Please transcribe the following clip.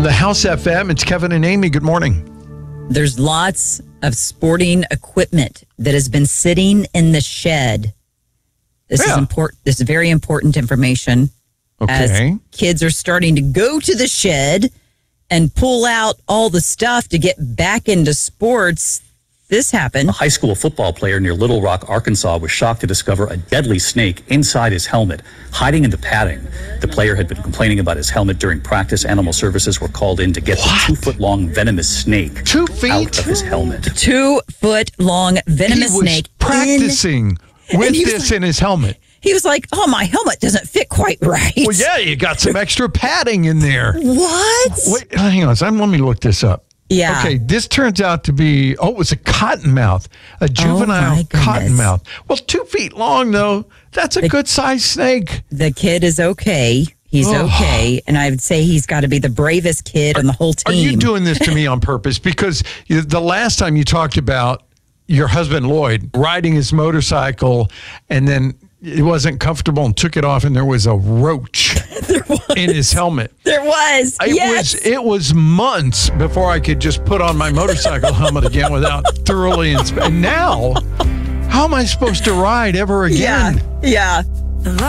the House FM. It's Kevin and Amy. Good morning. There's lots of sporting equipment that has been sitting in the shed. This is important. This is very important information. Okay. As kids are starting to go to the shed and pull out all the stuff to get back into sports. This happened. A high school football player near Little Rock, Arkansas, was shocked to discover a deadly snake inside his helmet, hiding in the padding. The player had been complaining about his helmet during practice. Animal services were called in to get the 2-foot-long venomous snake 2 feet out of his helmet. 2-foot-long venomous snake. Practicing with this in his helmet. He was like, "Oh, my helmet doesn't fit quite right." Well, yeah, you got some extra padding in there. What? Wait, hang on. Let me look this up. Yeah. Okay, this turns out to be, it was a cottonmouth, a juvenile cottonmouth. Well, 2 feet long, though. That's a good-sized snake. The kid is okay. He's okay. And I would say he's got to be the bravest kid on the whole team. Are you doing this to me on purpose? Because the last time you talked about your husband, Lloyd, riding his motorcycle, and then it wasn't comfortable and took it off, and there was a roach in his helmet. There was. It was months before I could just put on my motorcycle helmet again without thoroughly inspecting. And now, how am I supposed to ride ever again? Yeah.